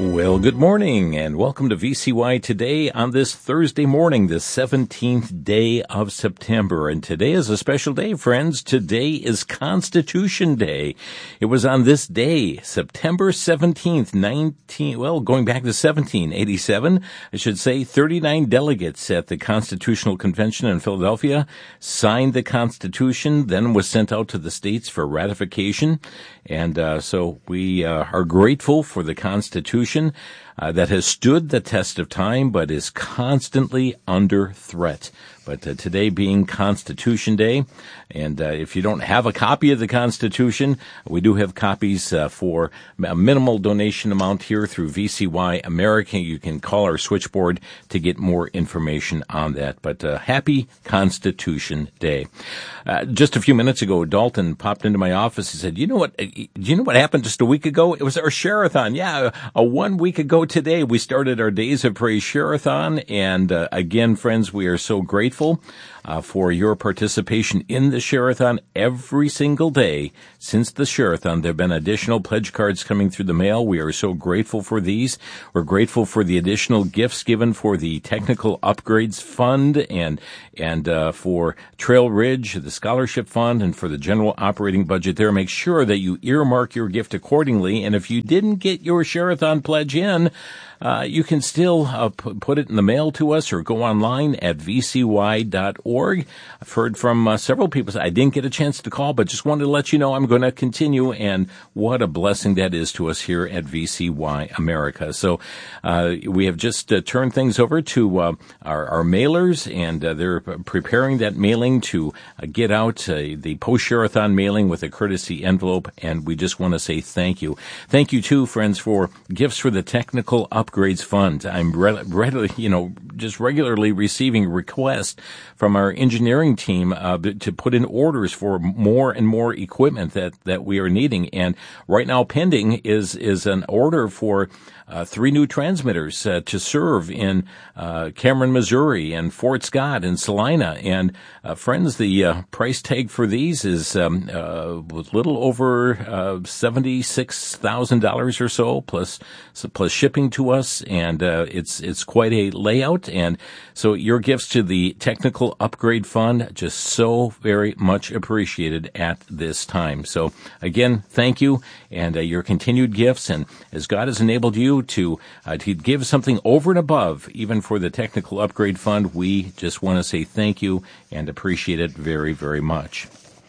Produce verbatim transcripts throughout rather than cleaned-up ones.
Well, good morning and welcome to V C Y Today on this Thursday morning, the seventeenth day of September. And today is a special day, friends. Today is Constitution Day. It was on this day, September seventeenth, nineteen, well, going back to seventeen eighty-seven, I should say, thirty-nine delegates at the Constitutional Convention in Philadelphia signed the Constitution, then was sent out to the states for ratification. And uh, so we uh, are grateful for the Constitution uh, that has stood the test of time, but is constantly under threat. But uh, today being Constitution Day, and uh, if you don't have a copy of the Constitution, we do have copies uh, for a minimal donation amount here through V C Y America. You can call our switchboard to get more information on that. But uh, happy Constitution Day. Uh, just a few minutes ago, Dalton popped into my office and said, you know what, do you know what happened just a week ago? It was our Share-a-thon. Yeah, a one week ago today, we started our Days of Praise Share-a-thon. And uh, again, friends, we are so grateful Uh, for your participation in the Share-a-thon every single day. Since the Share-a-thon, there have been additional pledge cards coming through the mail. We are so grateful for these. We're grateful for the additional gifts given for the Technical Upgrades Fund and and uh, for Trail Ridge, the Scholarship Fund, and for the general operating budget there. Make sure that you earmark your gift accordingly. And if you didn't get your Share-a-thon pledge in, Uh, you can still uh, p- put it in the mail to us or go online at v c y dot org. I've heard from uh, several people say, I didn't get a chance to call, but just wanted to let you know I'm going to continue, and what a blessing that is to us here at V C Y America. So uh, we have just uh, turned things over to uh, our, our mailers, and uh, they're preparing that mailing to uh, get out uh, the post-Share-a-thon mailing with a courtesy envelope, and we just want to say thank you. Thank you, too, friends, for gifts for the Technical Upgrades Upgrades Fund. I'm re- readily, you know, just regularly receiving requests from our engineering team uh, to put in orders for more and more equipment that, that we are needing. And right now pending is, is an order for Uh, three new transmitters uh, to serve in uh, Cameron, Missouri, and Fort Scott and Salina. And uh, friends, the uh, price tag for these is um, uh, a little over uh, seventy-six thousand dollars or so, plus plus shipping to us. And uh, it's it's quite a layout. And so your gifts to the Technical Upgrade Fund, just so very much appreciated at this time. So again, thank you, and uh, your continued gifts. And as God has enabled you to uh, to give something over and above, even for the Technical Upgrade Fund, we just want to say thank you and appreciate it very, very much.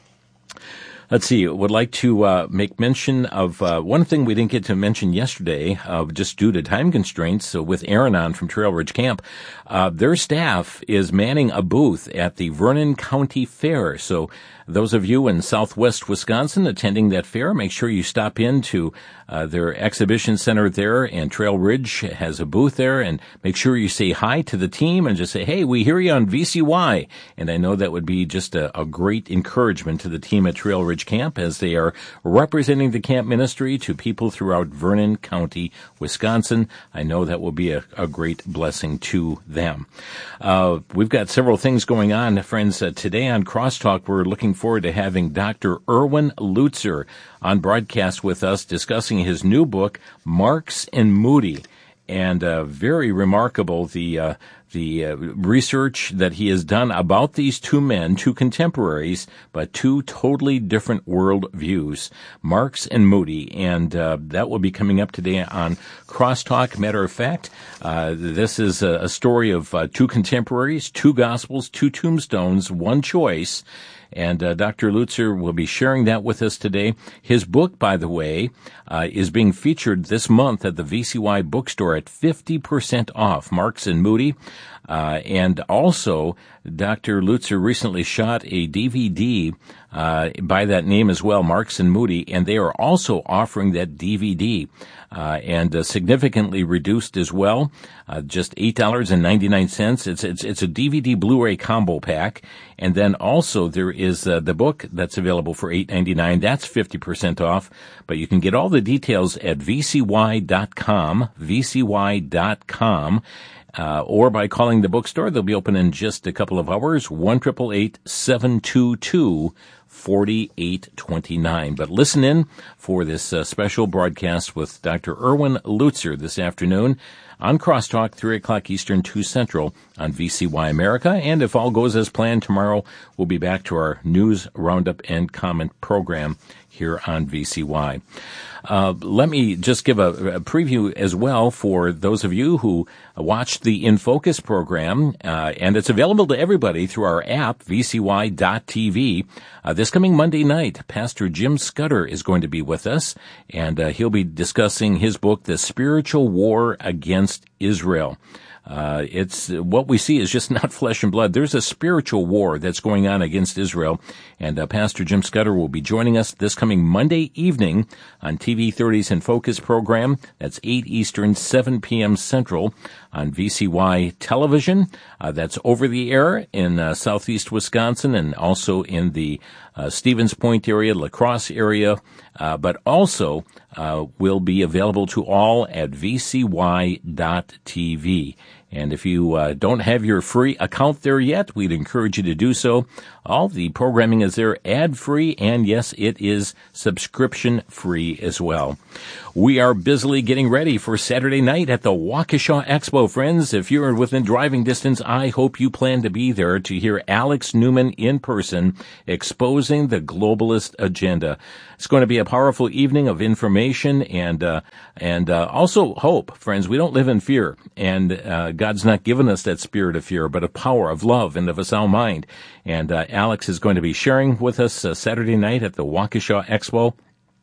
Let's see, I would like to uh, make mention of uh, one thing we didn't get to mention yesterday, uh, just due to time constraints. So with Aaron from Trail Ridge Camp, uh, their staff is manning a booth at the Vernon County Fair. So those of you in southwest Wisconsin attending that fair, make sure you stop in to uh, their exhibition center there, and Trail Ridge has a booth there, and make sure you say hi to the team and just say, hey, we hear you on V C Y. And I know that would be just a, a great encouragement to the team at Trail Ridge Camp as they are representing the camp ministry to people throughout Vernon County, Wisconsin. I know that will be a, a great blessing to them. Uh, we've got several things going on, friends. Uh, today on Crosstalk, we're looking forward to having Doctor Erwin Lutzer on broadcast with us discussing his new book, Marks and Moody. And uh, very remarkable, the uh, the uh, research that he has done about these two men, two contemporaries, but two totally different world views, Marks and Moody. And uh, that will be coming up today on Crosstalk. Matter of fact, uh, this is a, a story of uh, two contemporaries, two gospels, two tombstones, one choice. And uh, Doctor Lutzer will be sharing that with us today. His book, by the way, uh, is being featured this month at the V C Y bookstore at fifty percent off, Marks and Moody. Uh, and also, Doctor Lutzer recently shot a D V D uh, by that name as well, Marks and Moody, and they are also offering that D V D. Uh, and uh, significantly reduced as well, uh, just eight dollars and ninety-nine cents. It's, it's, it's a D V D Blu-ray combo pack. And then also there is uh, the book that's available for eight dollars and ninety-nine cents. That's fifty percent off. But you can get all the details at v c y dot com, v c y dot com. Uh, or by calling the bookstore. They'll be open in just a couple of hours, one eight eight eight, seven two two, forty-eight twenty-nine. But listen in for this uh, special broadcast with Doctor Erwin Lutzer this afternoon on Crosstalk, three o'clock Eastern, two Central on V C Y America. And if all goes as planned, tomorrow we'll be back to our news roundup and comment program here on V C Y. Uh, let me just give a, a preview as well for those of you who watched the In Focus program, uh, and it's available to everybody through our app, V C Y dot T V. Uh, this coming Monday night, Pastor Jim Scudder is going to be with us, and uh, he'll be discussing his book, The Spiritual War Against Israel. Uh, it's, what we see is just not flesh and blood. There's a spiritual war that's going on against Israel, and uh, Pastor Jim Scudder will be joining us this coming Monday evening on T V thirty's In Focus program. That's eight Eastern, seven p.m. Central on V C Y television. Uh, that's over the air in uh, southeast Wisconsin and also in the uh, Stevens Point area, La Crosse area, uh, but also uh, will be available to all at V C Y dot T V. And if you uh, don't have your free account there yet, we'd encourage you to do so. All the programming is there ad-free, and yes, it is subscription-free as well. We are busily getting ready for Saturday night at the Waukesha Expo, friends. If you're within driving distance, I hope you plan to be there to hear Alex Newman in person exposing the globalist agenda. It's going to be a powerful evening of information and uh, and uh, also hope, friends. We don't live in fear, and uh, God's not given us that spirit of fear, but of power, of love, and of a sound mind. And uh, Alex is going to be sharing with us uh, Saturday night at the Waukesha Expo.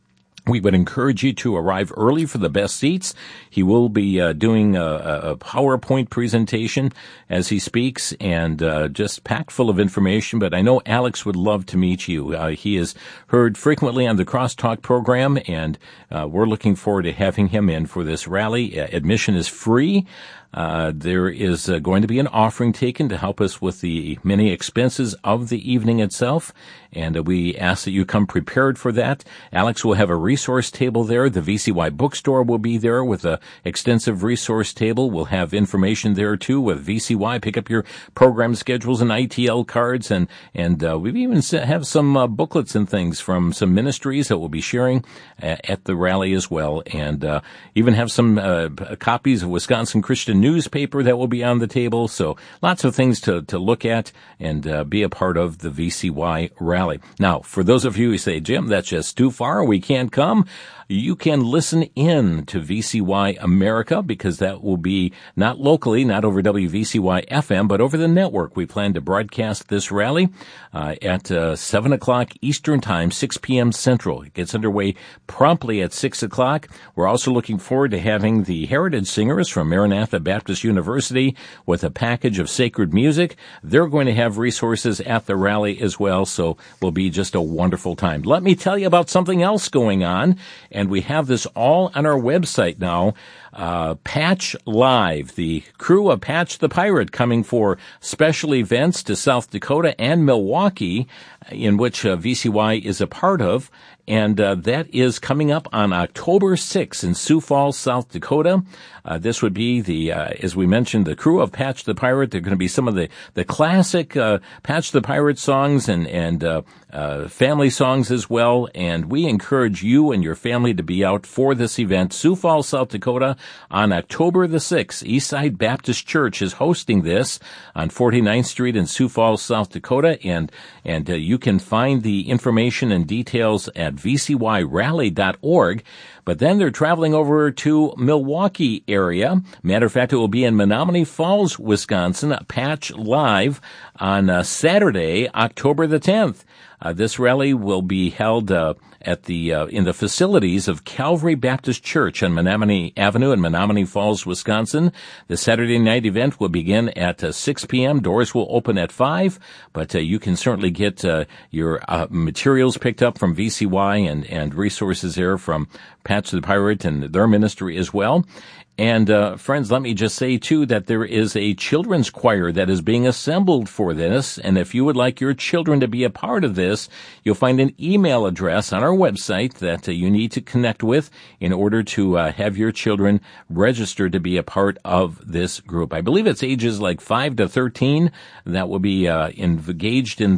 We would encourage you to arrive early for the best seats. He will be uh, doing a, a PowerPoint presentation as he speaks, and uh, just packed full of information. But I know Alex would love to meet you. Uh, he is heard frequently on the Crosstalk program, and uh, we're looking forward to having him in for this rally. Uh, admission is free. Uh, there is uh, going to be an offering taken to help us with the many expenses of the evening itself, and uh, we ask that you come prepared for that. Alex will have a resource table there. The V C Y bookstore will be there with a extensive resource table. We'll have information there too with V C Y. Pick up your program schedules and I T L cards, and and uh, we even have some uh, booklets and things from some ministries that we'll be sharing uh, at the rally as well, and uh, even have some uh, copies of Wisconsin Christian newspaper that will be on the table. So lots of things to, to look at and uh, be a part of the V C Y rally. Now, for those of you who say, Jim, that's just too far, we can't come, you can listen in to V C Y America, because that will be not locally, not over W V C Y F M, but over the network. We plan to broadcast this rally uh, at uh, seven o'clock Eastern Time, six p.m. Central. It gets underway promptly at six o'clock. We're also looking forward to having the Heritage Singers from Maranatha Baptist University with a package of sacred music. They're going to have resources at the rally as well, so it will be just a wonderful time. Let me tell you about something else going on. And we have this all on our website now. Uh, Patch Live, the crew of Patch the Pirate, coming for special events to South Dakota and Milwaukee, in which uh, V C Y is a part of. And uh, that is coming up on October sixth in Sioux Falls, South Dakota. Uh, this would be the, uh, as we mentioned, the crew of Patch the Pirate. They're going to be some of the, the classic uh, Patch the Pirate songs and, and uh, uh, family songs as well. And we encourage you and your family to be out for this event. Sioux Falls, South Dakota, on October the sixth. Eastside Baptist Church is hosting this on forty-ninth Street in Sioux Falls, South Dakota. And, and uh, you can find the information and details at V C Y rally dot org. But then they're traveling over to Milwaukee area. Matter of fact, it will be in Menominee Falls, Wisconsin, Patch Live on uh, Saturday, October the tenth. Uh, this rally will be held uh, at the uh, in the facilities of Calvary Baptist Church on Menominee Avenue in Menominee Falls, Wisconsin. The Saturday night event will begin at uh, six p.m. Doors will open at five, but uh, you can certainly get uh, your uh, materials picked up from V C Y and, and resources there from Patch the Pirate and their ministry as well. And, uh, friends, let me just say, too, that there is a children's choir that is being assembled for this. And if you would like your children to be a part of this, you'll find an email address on our website that uh, you need to connect with in order to uh, have your children registered to be a part of this group. I believe it's ages like five to thirteen that will be uh, engaged in the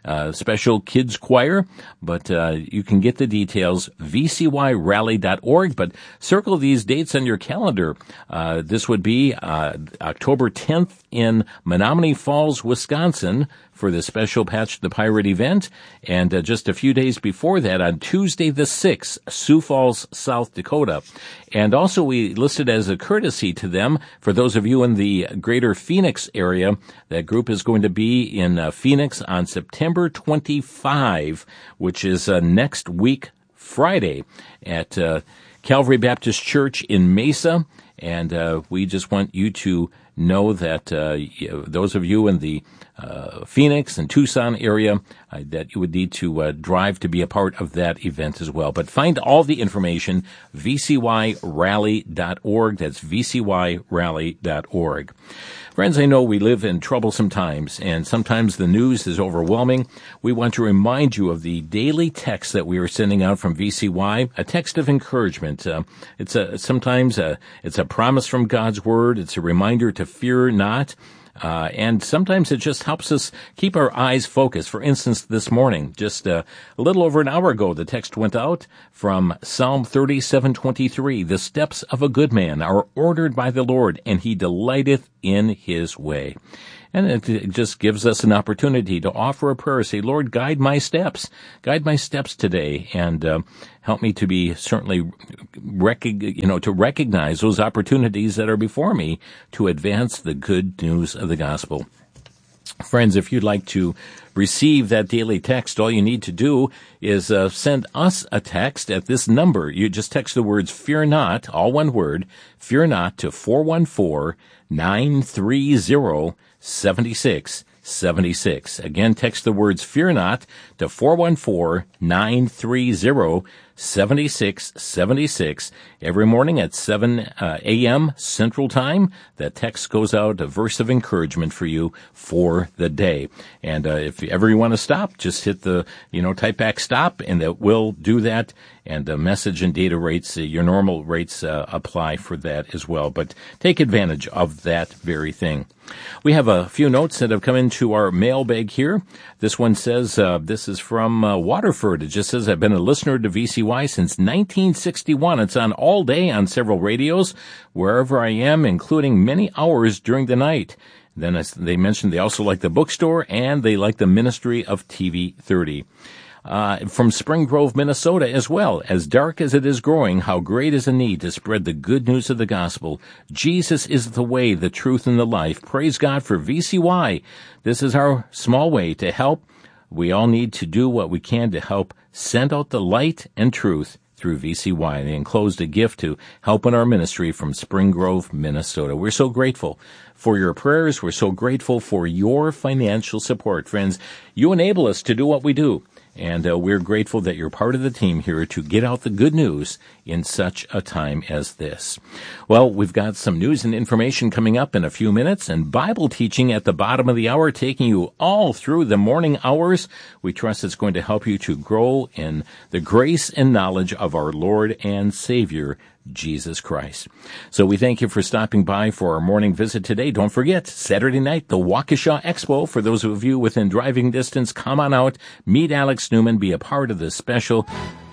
uh, special kids choir, but uh, you can get the details, v c y rally dot org. But circle these dates on your calendar. Uh, this would be uh, October tenth in Menominee Falls, Wisconsin, for the special Patch the Pirate event. And uh, just a few days before that, on Tuesday the sixth, Sioux Falls, South Dakota. And also we listed as a courtesy to them, for those of you in the greater Phoenix area, that group is going to be in uh, Phoenix on September twenty-fifth, which is uh, next week, Friday, at uh, Calvary Baptist Church in Mesa. And uh, we just want you to know that uh, those of you in the uh, Phoenix and Tucson area, uh, that you would need to uh, drive to be a part of that event as well. But find all the information, v c y rally dot org. That's v c y rally dot org. Friends, I know we live in troublesome times, and sometimes the news is overwhelming. We want to remind you of the daily text that we are sending out from V C Y, a text of encouragement. Uh, it's a sometimes a, it's a promise from God's Word. It's a reminder to fear not. Uh, and sometimes it just helps us keep our eyes focused. For instance, this morning, just uh, a little over an hour ago, the text went out from Psalm thirty-seven twenty-three. The steps of a good man are ordered by the Lord, and he delighteth in his way. And it, it just gives us an opportunity to offer a prayer, say, Lord, guide my steps, guide my steps today, and uh, help me to be certainly, rec- you know, to recognize those opportunities that are before me to advance the good news of the gospel. Friends, if you'd like to receive that daily text, all you need to do is uh, send us a text at this number. You just text the words fear not, all one word, fear not, to four one four, nine three zero, seven six seven six. Again, text the words fear not to four one four, nine three zero, seven six seven six. Every morning at seven uh, a.m. Central Time, that text goes out, a verse of encouragement for you for the day. And uh, if ever you want to stop, just hit the, you know, type back stop, and that will do that. And the message and data rates, uh, your normal rates uh, apply for that as well. But take advantage of that very thing. We have a few notes that have come into our mailbag here. This one says, uh, this is from uh, Waterford. It just says, I've been a listener to V C Y since nineteen sixty-one. It's on all day on several radios, wherever I am, including many hours during the night. Then as they mentioned they also like the bookstore, and they like the ministry of T V thirty. Uh, from Spring Grove, Minnesota as well. As dark as it is growing, how great is the need to spread the good news of the gospel. Jesus is the way, the truth, and the life. Praise God for V C Y. This is our small way to help. We all need to do what we can to help send out the light and truth through V C Y. They enclosed a gift to help in our ministry from Spring Grove, Minnesota. We're so grateful for your prayers. We're so grateful for your financial support. Friends, you enable us to do what we do. And uh, we're grateful that you're part of the team here to get out the good news in such a time as this. Well, we've got some news and information coming up in a few minutes, and Bible teaching at the bottom of the hour, taking you all through the morning hours. We trust it's going to help you to grow in the grace and knowledge of our Lord and Savior, Jesus Christ. So we thank you for stopping by for our morning visit today. Don't forget, Saturday night, the Waukesha Expo. For those of you within driving distance, come on out, meet Alex Newman, be a part of this special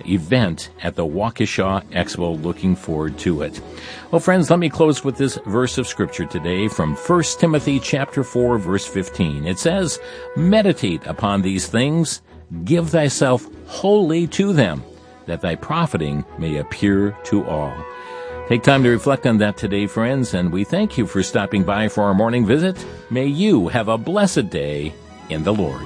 event at the Waukesha Expo. Looking forward to it. Well, friends, let me close with this verse of Scripture today from First Timothy chapter four, verse fifteen. It says, meditate upon these things, give thyself wholly to them, that thy profiting may appear to all. Take time to reflect on that today, friends, and we thank you for stopping by for our morning visit. May you have a blessed day in the Lord.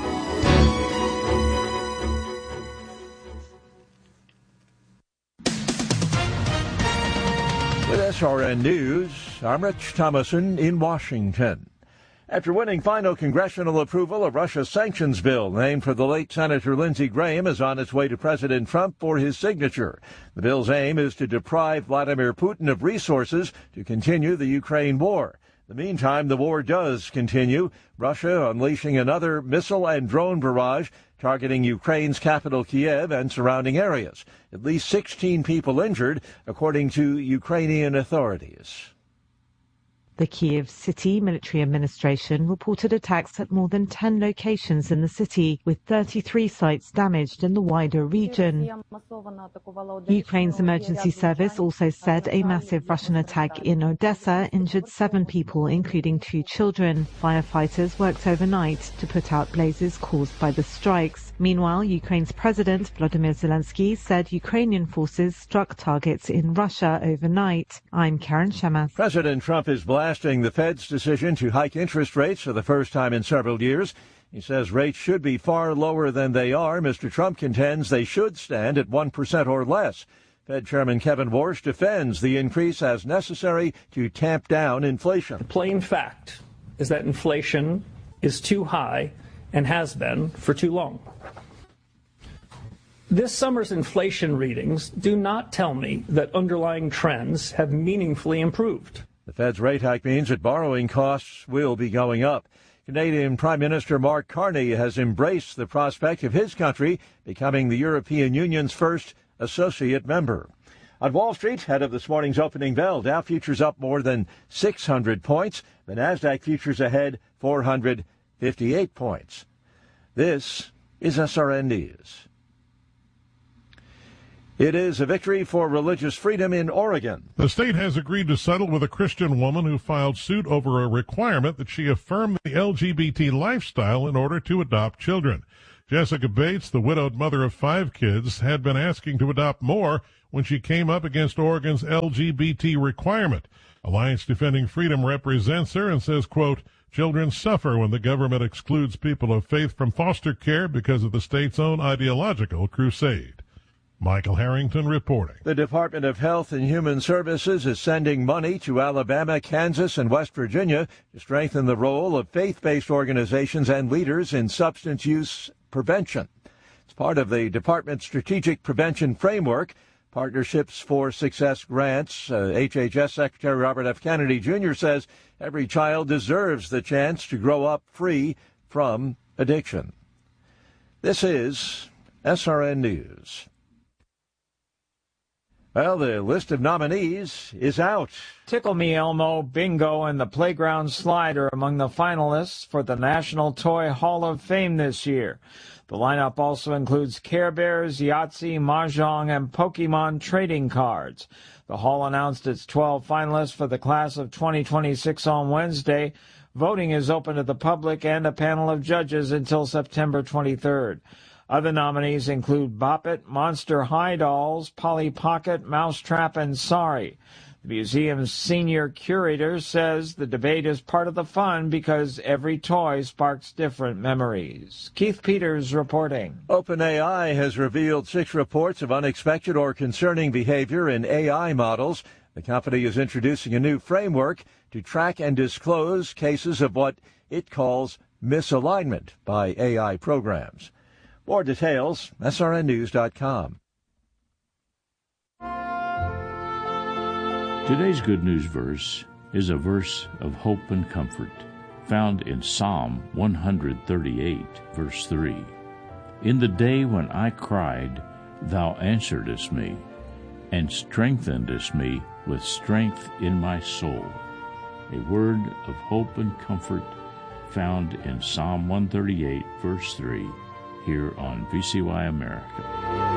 With S R N News, I'm Rich Thomason in Washington. After winning final congressional approval, a Russia sanctions bill named for the late Senator Lindsey Graham is on its way to President Trump for his signature. The bill's aim is to deprive Vladimir Putin of resources to continue the Ukraine war. In the meantime, the war does continue, Russia unleashing another missile and drone barrage targeting Ukraine's capital Kiev and surrounding areas. At least sixteen people injured, according to Ukrainian authorities. The Kyiv City Military Administration reported attacks at more than ten locations in the city, with thirty-three sites damaged in the wider region. Ukraine's emergency service also said a massive Russian attack in Odessa injured seven people, including two children. Firefighters worked overnight to put out blazes caused by the strikes. Meanwhile, Ukraine's President Volodymyr Zelensky said Ukrainian forces struck targets in Russia overnight. I'm Karen Shemas. President Trump is blasting the Fed's decision to hike interest rates for the first time in several years. He says rates should be far lower than they are. Mister Trump contends they should stand at one percent or less. Fed Chairman Kevin Warsh defends the increase as necessary to tamp down inflation. The plain fact is that inflation is too high and has been for too long. This summer's inflation readings do not tell me that underlying trends have meaningfully improved. The Fed's rate hike means that borrowing costs will be going up. Canadian Prime Minister Mark Carney has embraced the prospect of his country becoming the European Union's first associate member. On Wall Street, ahead of this morning's opening bell, Dow futures up more than six hundred points. The Nasdaq futures ahead four hundred fifty-eight points. This is S R N News. It is a victory for religious freedom in Oregon. The state has agreed to settle with a Christian woman who filed suit over a requirement that she affirm the L G B T lifestyle in order to adopt children. Jessica Bates, the widowed mother of five kids, had been asking to adopt more when she came up against Oregon's L G B T requirement. Alliance Defending Freedom represents her and says, quote, children suffer when the government excludes people of faith from foster care because of the state's own ideological crusade. Michael Harrington reporting. The Department of Health and Human Services is sending money to Alabama, Kansas, and West Virginia to strengthen the role of faith-based organizations and leaders in substance use prevention. It's part of the department's strategic prevention framework. Partnerships for Success grants. Uh, H H S Secretary Robert F. Kennedy Junior says every child deserves the chance to grow up free from addiction. This is S R N News. Well, the list of nominees is out. Tickle Me Elmo, Bingo, and the Playground Slide are among the finalists for the National Toy Hall of Fame this year. The lineup also includes Care Bears, Yahtzee, Mahjong, and Pokemon trading cards. The Hall announced its twelve finalists for the class of twenty twenty-six on Wednesday. Voting is open to the public and a panel of judges until September twenty-third. Other nominees include Bop It, Monster High Dolls, Polly Pocket, Mousetrap, and Sorry. The museum's senior curator says the debate is part of the fun because every toy sparks different memories. Keith Peters reporting. OpenAI has revealed six reports of unexpected or concerning behavior in A I models. The company is introducing a new framework to track and disclose cases of what it calls misalignment by A I programs. More details, S R N news dot com. Today's Good News verse is a verse of hope and comfort, found in Psalm one thirty-eight, verse three. In the day when I cried, thou answeredest me, and strengthenedest me with strength in my soul. A word of hope and comfort found in Psalm one thirty-eight, verse three, here on V C Y America.